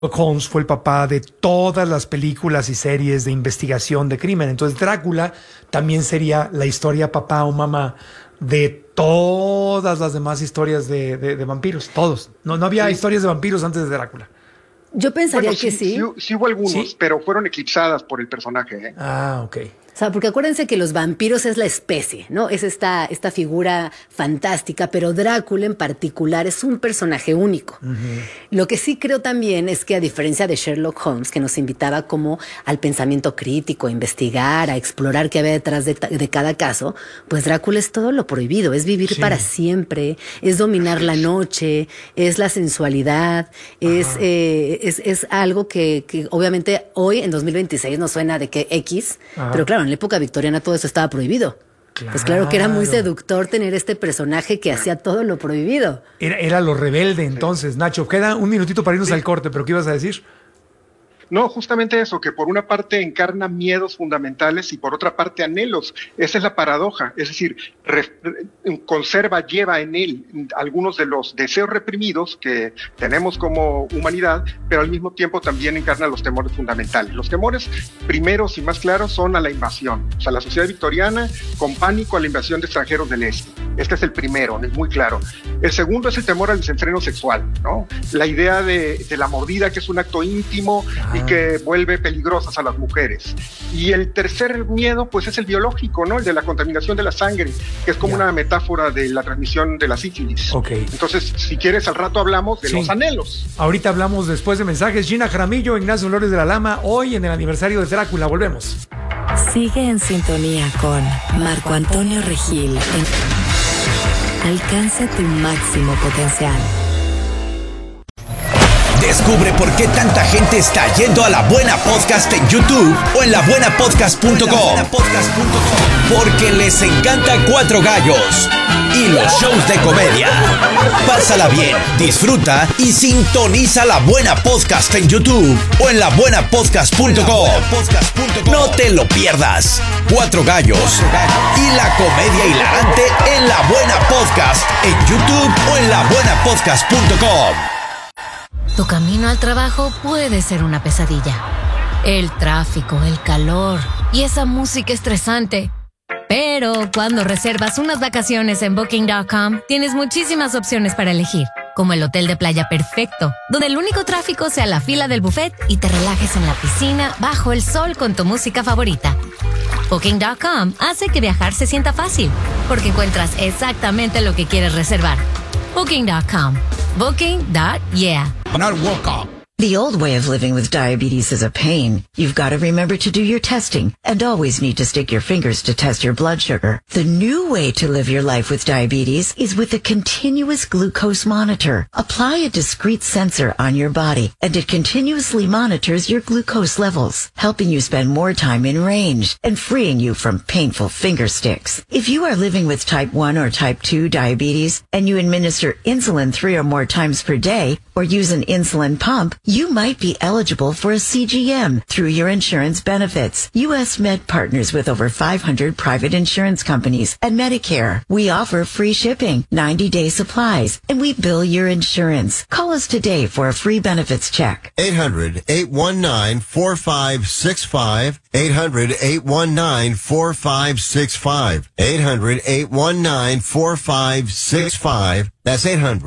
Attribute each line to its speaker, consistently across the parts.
Speaker 1: Holmes fue el papá de todas las películas y series de investigación de crimen. Entonces Drácula también sería la historia papá o mamá de todas las demás historias de vampiros, todos. No había historias de vampiros antes de Drácula.
Speaker 2: Yo pensaría que sí.
Speaker 3: Sí hubo algunos, pero fueron eclipsadas por el personaje.
Speaker 1: Ok.
Speaker 2: O sea, porque acuérdense que los vampiros es la especie, ¿no? Es esta figura fantástica, pero Drácula en particular es un personaje único. Uh-huh. Lo que sí creo también es que a diferencia de Sherlock Holmes, que nos invitaba como al pensamiento crítico, a investigar, a explorar qué había detrás de cada caso, pues Drácula es todo lo prohibido, es vivir para siempre, es dominar la noche, es la sensualidad, es algo que obviamente hoy en 2026 nos suena de que X, pero claro, en la época victoriana todo eso estaba prohibido. Claro. Pues claro que era muy seductor tener este personaje que hacía todo lo prohibido.
Speaker 1: Era lo rebelde entonces, Nacho. Queda un minutito para irnos al corte, pero ¿qué ibas a decir?
Speaker 3: No, justamente eso, que por una parte encarna miedos fundamentales y por otra parte anhelos. Esa es la paradoja, es decir, lleva en él algunos de los deseos reprimidos que tenemos como humanidad, pero al mismo tiempo también encarna los temores fundamentales. Los temores primeros y más claros son a la invasión, o sea, la sociedad victoriana con pánico a la invasión de extranjeros del este. Este es el primero, es muy claro. El segundo es el temor al desenfreno sexual, ¿no? La idea de la mordida, que es un acto íntimo y que vuelve peligrosas a las mujeres. Y el tercer miedo, pues, es el biológico, ¿no? El de la contaminación de la sangre, que es como una metáfora de la transmisión de la sífilis.
Speaker 1: Okay.
Speaker 3: Entonces, si quieres, al rato hablamos de los anhelos.
Speaker 1: Ahorita hablamos después de mensajes. Gina Jaramillo, Ignacio Flores de la Lama, hoy en el aniversario de Drácula. Volvemos.
Speaker 4: Sigue en sintonía con Marco Antonio Regil. Alcanza tu máximo potencial.
Speaker 5: Descubre por qué tanta gente está yendo a La Buena Podcast en YouTube o en labuenapodcast.com. Porque les encanta Cuatro Gallos y los shows de comedia. Pásala bien, disfruta y sintoniza La Buena Podcast en YouTube o en labuenapodcast.com. No te lo pierdas. Cuatro Gallos y la comedia hilarante en La Buena Podcast en YouTube o en labuenapodcast.com.
Speaker 6: Tu camino al trabajo puede ser una pesadilla. El tráfico, el calor y esa música estresante. Pero cuando reservas unas vacaciones en Booking.com, tienes muchísimas opciones para elegir. Como el hotel de playa perfecto, donde el único tráfico sea la fila del buffet y te relajes en la piscina bajo el sol con tu música favorita. Booking.com hace que viajar se sienta fácil, porque encuentras exactamente lo que quieres reservar. Booking.com. Booking.yeah.
Speaker 7: Not walk.
Speaker 8: The old way of living with diabetes is a pain. You've got to remember to do your testing and always need to stick your fingers to test your blood sugar. The new way to live your life with diabetes is with a continuous glucose monitor. Apply a discrete sensor on your body and it continuously monitors your glucose levels, helping you spend more time in range and freeing you from painful finger sticks. If you are living with type 1 or type 2 diabetes and you administer insulin 3 or more times per day or use an insulin pump, you might be eligible for a CGM through your insurance benefits. U.S. Med partners with over 500 private insurance companies and Medicare. We offer free shipping, 90-day supplies, and we bill your insurance. Call us today for a free benefits check.
Speaker 9: 800-819-4565. 800-819-4565. 800-819-4565. That's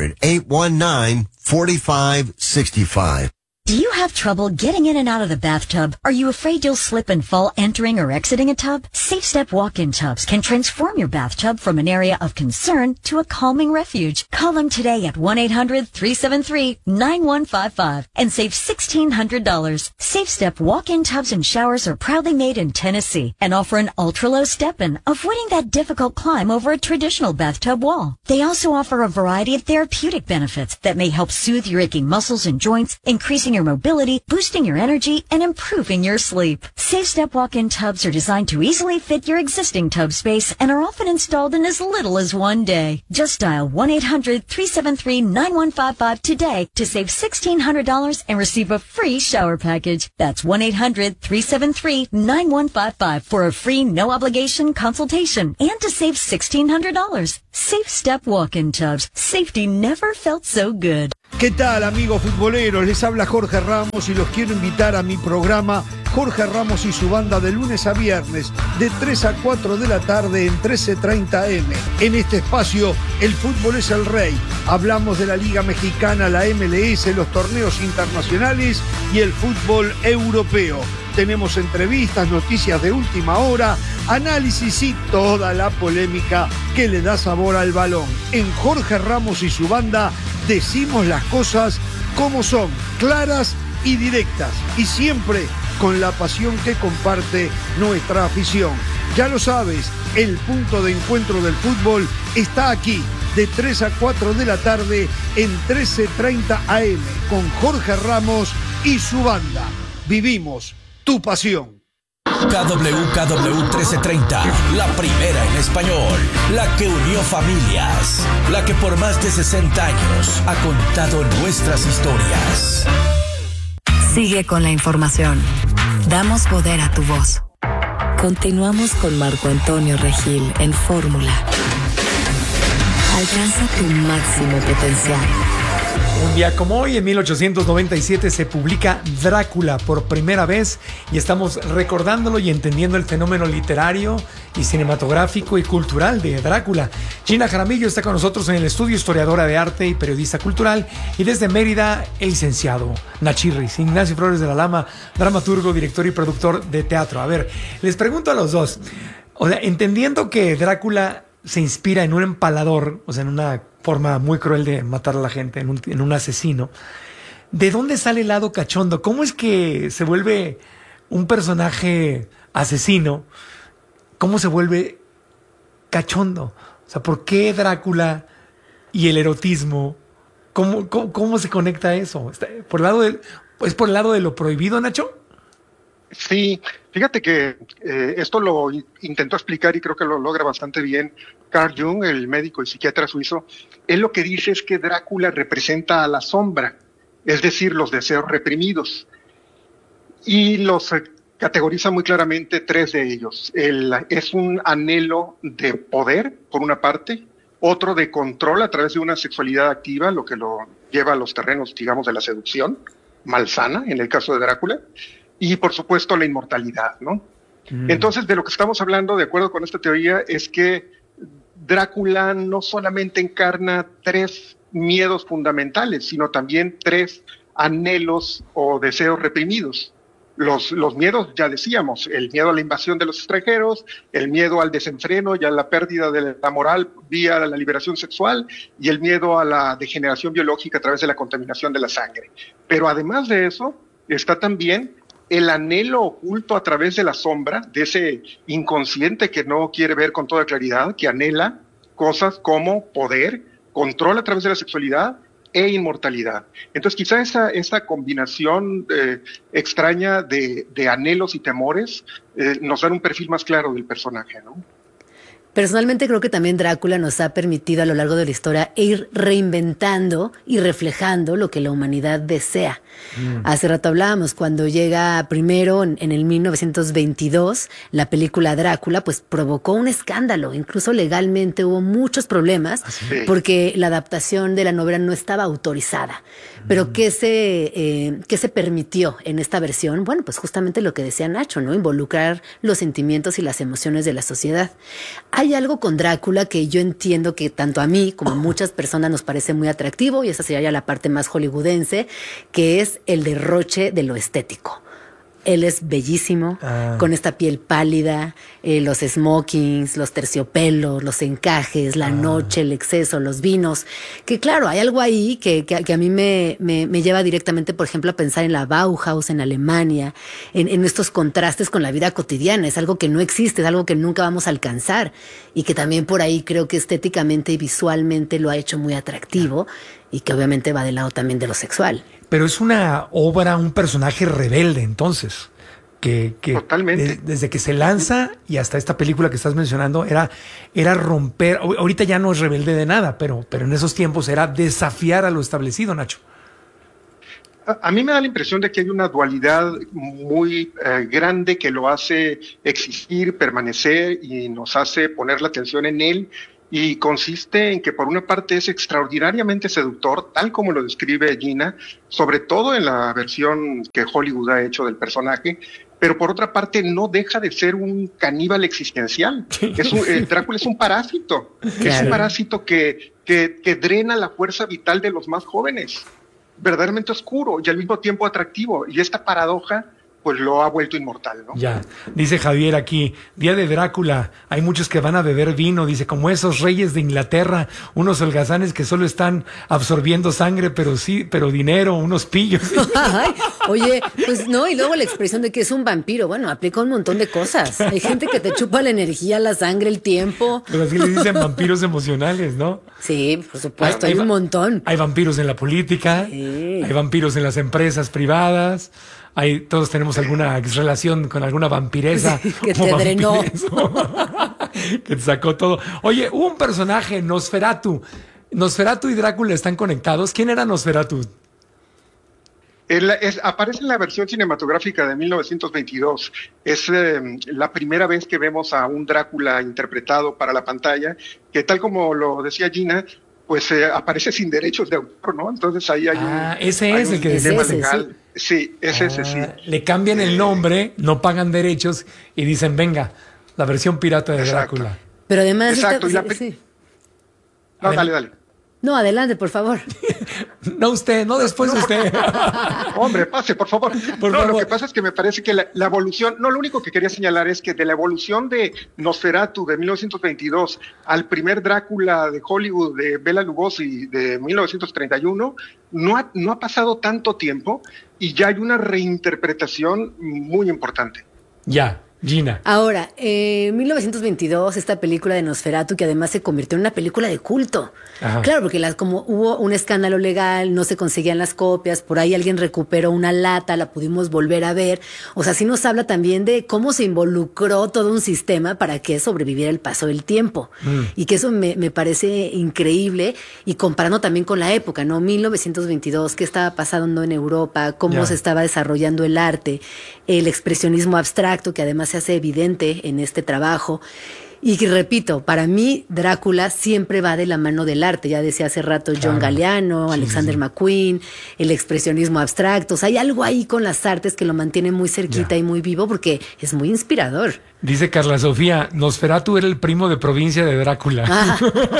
Speaker 9: 800-819-4565.
Speaker 10: Do you have trouble getting in and out of the bathtub? Are you afraid you'll slip and fall entering or exiting a tub? SafeStep walk-in tubs can transform your bathtub from an area of concern to a calming refuge. Call them today at 1-800-373-9155 and save $1,600. SafeStep walk-in tubs and showers are proudly made in Tennessee and offer an ultra-low step-in, avoiding that difficult climb over a traditional bathtub wall. They also offer a variety of therapeutic benefits that may help soothe your aching muscles and joints, increasing your mobility, boosting your energy, and improving your sleep. SafeStep walk-in tubs are designed to easily fit your existing tub space and are often installed in as little as one day. Just dial 1-800-373-9155 today to save $1,600 and receive a free shower package. That's 1-800-373-9155 for a free no-obligation consultation and to save $1,600. SafeStep walk-in tubs. Safety never felt so good.
Speaker 7: ¿Qué tal, amigos futboleros? Les habla Jorge Ramos y los quiero invitar a mi programa Jorge Ramos y su banda de lunes a viernes de 3 a 4 de la tarde en 13:30 AM. En este espacio, el fútbol es el rey. Hablamos de la Liga Mexicana, la MLS, los torneos internacionales y el fútbol europeo. Tenemos entrevistas, noticias de última hora, análisis y toda la polémica que le da sabor al balón. En Jorge Ramos y su banda decimos las cosas como son, claras y directas, y siempre con la pasión que comparte nuestra afición. Ya lo sabes, el punto de encuentro del fútbol está aquí, de 3 a 4 de la tarde en 13:30 AM, con Jorge Ramos y su banda. Vivimos tu pasión.
Speaker 5: KWKW 1330, la primera en español, la que unió familias, la que por más de 60 años ha contado nuestras historias.
Speaker 4: Sigue con la información. Damos poder a tu voz. Continuamos con Marco Antonio Regil en Fórmula. Alcanza tu máximo potencial.
Speaker 1: Un día como hoy, en 1897, se publica Drácula por primera vez y estamos recordándolo y entendiendo el fenómeno literario y cinematográfico y cultural de Drácula. Gina Jaramillo está con nosotros en el estudio, historiadora de arte y periodista cultural, y desde Mérida, el licenciado Nachirris, Ignacio Flores de la Lama, dramaturgo, director y productor de teatro. A ver, les pregunto a los dos, o sea, entendiendo que Drácula se inspira en un empalador, o sea, en una forma muy cruel de matar a la gente, en un asesino, ¿de dónde sale el lado cachondo? ¿Cómo es que se vuelve un personaje asesino? ¿Cómo se vuelve cachondo? O sea, ¿por qué Drácula y el erotismo? ¿Cómo se conecta eso? ¿Por el lado ¿Es por el lado de lo prohibido, Nacho?
Speaker 3: Sí, fíjate que esto lo intentó explicar y creo que lo logra bastante bien Carl Jung, el médico y psiquiatra suizo. Él lo que dice es que Drácula representa a la sombra, es decir, los deseos reprimidos, y los categoriza muy claramente tres de ellos. Es un anhelo de poder, por una parte, otro de control a través de una sexualidad activa, lo que lo lleva a los terrenos, digamos, de la seducción malsana, en el caso de Drácula, y por supuesto la inmortalidad, ¿no? Entonces, de lo que estamos hablando, de acuerdo con esta teoría, es que Drácula no solamente encarna tres miedos fundamentales, sino también tres anhelos o deseos reprimidos. Los miedos, ya decíamos, el miedo a la invasión de los extranjeros, el miedo al desenfreno y a la pérdida de la moral vía la liberación sexual, y el miedo a la degeneración biológica a través de la contaminación de la sangre. Pero además de eso, está también el anhelo oculto a través de la sombra, de ese inconsciente que no quiere ver con toda claridad, que anhela cosas como poder, control a través de la sexualidad e inmortalidad. Entonces, quizá esa combinación extraña de anhelos y temores nos dan un perfil más claro del personaje, ¿no?
Speaker 2: Personalmente creo que también Drácula nos ha permitido a lo largo de la historia ir reinventando y reflejando lo que la humanidad desea. Hace rato hablábamos, cuando llega primero en el 1922 la película Drácula, pues provocó un escándalo, incluso legalmente hubo muchos problemas porque la adaptación de la novela no estaba autorizada. Pero ¿qué se permitió en esta versión? Bueno, pues justamente lo que decía Nacho, ¿no? Involucrar los sentimientos y las emociones de la sociedad. Hay algo con Drácula que yo entiendo que tanto a mí como a muchas personas nos parece muy atractivo, y esa sería ya la parte más hollywoodense, que es el derroche de lo estético. Él es bellísimo, con esta piel pálida, los smokings, los terciopelos, los encajes, la noche, el exceso, los vinos. Que claro, hay algo ahí que a mí me lleva directamente, por ejemplo, a pensar en la Bauhaus, en Alemania, en estos contrastes con la vida cotidiana. Es algo que no existe, es algo que nunca vamos a alcanzar, y que también por ahí creo que estéticamente y visualmente lo ha hecho muy atractivo, y que obviamente va del lado también de lo sexual.
Speaker 1: Pero es una obra, un personaje rebelde, entonces, que
Speaker 3: totalmente.
Speaker 1: Desde que se lanza y hasta esta película que estás mencionando, era romper. Ahorita ya no es rebelde de nada, pero en esos tiempos era desafiar a lo establecido, Nacho.
Speaker 3: A mí me da la impresión de que hay una dualidad muy grande que lo hace existir, permanecer, y nos hace poner la atención en él, y consiste en que por una parte es extraordinariamente seductor, tal como lo describe Gina, sobre todo en la versión que Hollywood ha hecho del personaje, pero por otra parte no deja de ser un caníbal existencial. Drácula es un parásito, es un parásito que drena la fuerza vital de los más jóvenes, verdaderamente oscuro y al mismo tiempo atractivo, y esta paradoja pues lo ha vuelto inmortal, ¿no?
Speaker 1: Ya, dice Javier aquí, Día de Drácula, hay muchos que van a beber vino, dice, como esos reyes de Inglaterra, unos holgazanes que solo están absorbiendo sangre, pero dinero, unos pillos.
Speaker 2: Ay, oye, pues no, y luego la expresión de que es un vampiro, bueno, aplica un montón de cosas. Hay gente que te chupa la energía, la sangre, el tiempo.
Speaker 1: Pero así le dicen vampiros emocionales, ¿no?
Speaker 2: Sí, por supuesto, hay un montón.
Speaker 1: Hay vampiros en la política, hay vampiros en las empresas privadas. Todos tenemos alguna relación con alguna vampiresa.
Speaker 2: Sí, que te drenó.
Speaker 1: Que te sacó todo. Oye, hubo un personaje, Nosferatu. Nosferatu y Drácula están conectados. ¿Quién era Nosferatu?
Speaker 3: Aparece en la versión cinematográfica de 1922. Es la primera vez que vemos a un Drácula interpretado para la pantalla, que tal como lo decía Gina, pues aparece sin derechos de autor, ¿no? Entonces ahí hay
Speaker 1: ese es el que
Speaker 3: dilema legal. Sí, ese, sí.
Speaker 1: Le cambian el nombre, no pagan derechos y dicen, venga, la versión pirata de Drácula.
Speaker 2: Pero además...
Speaker 3: Exacto. No, dale.
Speaker 2: No, adelante, por favor.
Speaker 1: No usted, no después usted.
Speaker 3: Hombre, pase, por favor.
Speaker 1: Por favor.
Speaker 3: Lo que pasa es que me parece que la evolución, lo único que quería señalar es que de la evolución de Nosferatu de 1922 al primer Drácula de Hollywood de Bela Lugosi de 1931, no ha pasado tanto tiempo y ya hay una reinterpretación muy importante.
Speaker 1: Ya. Gina.
Speaker 2: Ahora, 1922, esta película de Nosferatu, que además se convirtió en una película de culto. Ajá. Claro, porque como hubo un escándalo legal, no se conseguían las copias, por ahí alguien recuperó una lata, la pudimos volver a ver. O sea, sí nos habla también de cómo se involucró todo un sistema para que sobreviviera el paso del tiempo. Y que eso me parece increíble, y comparando también con la época, ¿no? 1922, qué estaba pasando en Europa, cómo se estaba desarrollando el arte, el expresionismo abstracto, que además se hace evidente en este trabajo. Y repito, para mí Drácula siempre va de la mano del arte. Ya decía hace rato John Galliano, Alexander McQueen, el expresionismo abstracto. O sea, hay algo ahí con las artes que lo mantiene muy cerquita y muy vivo, porque es muy inspirador.
Speaker 1: Dice Carla Sofía, Nosferatu era el primo de provincia de Drácula.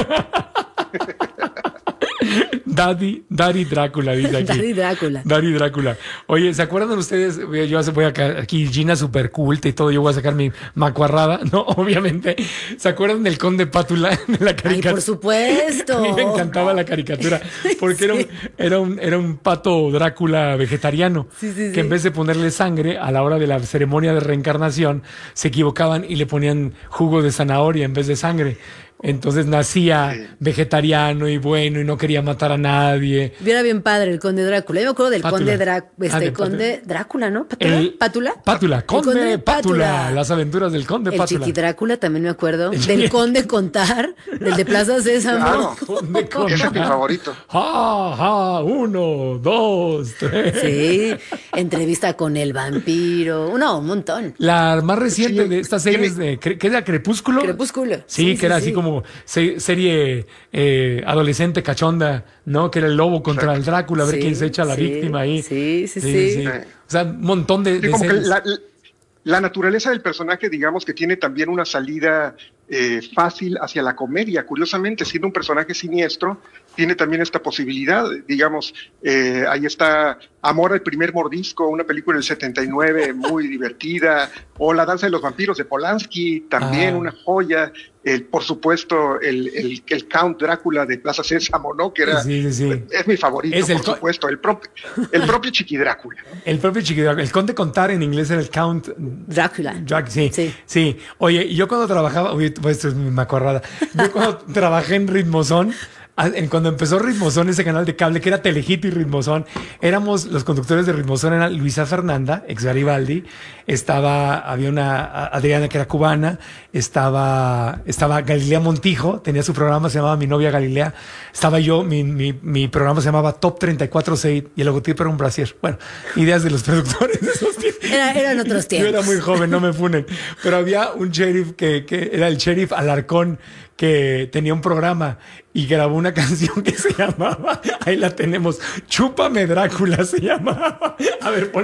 Speaker 1: Daddy Drácula, dice aquí. Daddy Drácula. Oye, ¿se acuerdan ustedes? Yo voy aquí, Gina super culta y todo, yo voy a sacar mi macuarrada, ¿no? Obviamente. ¿Se acuerdan del Conde Pátula de la caricatura?
Speaker 2: Ay, por supuesto.
Speaker 1: A mí me encantaba la caricatura, porque era un pato Drácula vegetariano, que en vez de ponerle sangre a la hora de la ceremonia de reencarnación, se equivocaban y le ponían jugo de zanahoria en vez de sangre. Entonces nacía vegetariano y bueno y no quería matar a nadie.
Speaker 2: Era bien padre el Conde Drácula. Yo me acuerdo del Conde Drácula, ¿no? ¿Pátula?
Speaker 1: Conde Pátula. Las aventuras del Conde Pátula.
Speaker 2: El Chiqui Drácula también me acuerdo. Del Conde Contar, del de Plaza Sésamo.
Speaker 3: Claro, ese es mi favorito.
Speaker 1: ¡Ja! 1, 2, 3.
Speaker 2: Sí, entrevista con el vampiro. Un montón.
Speaker 1: La más reciente de estas series ¿qué era? ¿Crepúsculo? Sí, que era así como serie adolescente cachonda, ¿no? Que era el lobo contra el Drácula, a ver quién se echa a la víctima ahí.
Speaker 2: Sí.
Speaker 1: O sea, un montón de
Speaker 3: como
Speaker 1: series.
Speaker 3: Que la naturaleza del personaje, digamos que tiene también una salida fácil hacia la comedia. Curiosamente, siendo un personaje siniestro, tiene también esta posibilidad. Digamos, ahí está Amor al primer mordisco, una película del 79 muy divertida, o La danza de los vampiros de Polanski, también una joya. Por supuesto, el Count Drácula de Plaza Sésamo, ¿no? Que era, es mi favorito, por supuesto, el propio Chiqui Drácula, ¿no?
Speaker 1: El propio Chiqui Drácula. El Conde Contar en inglés era el Count
Speaker 2: Drácula.
Speaker 1: Sí. Oye, yo cuando trabajaba, esto es mi macorrada, yo cuando trabajé en Ritmozón, cuando empezó Ritmozón, ese canal de cable que era Telehit y Ritmozón, éramos los conductores de Ritmozón, era Luisa Fernanda, ex Garibaldi, había una Adriana que era cubana, estaba Galilea Montijo, tenía su programa, se llamaba Mi Novia Galilea, estaba yo, mi programa se llamaba Top 34.6 y el logotipo era un brasier. Bueno, ideas de los productores de esos tiempos.
Speaker 2: Eran otros tiempos.
Speaker 1: Yo era muy joven, no me funen, pero había un sheriff que era el sheriff Alarcón, que tenía un programa y grabó una canción que se llamaba, ahí la tenemos, Chúpame Drácula se llamaba. A ver,